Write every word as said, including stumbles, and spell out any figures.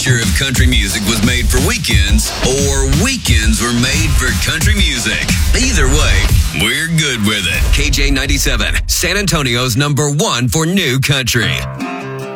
sure if country music was made for weekends or weekends were made for country music. Either way, we're good with it. K J ninety-seven, San Antonio's number one for new country.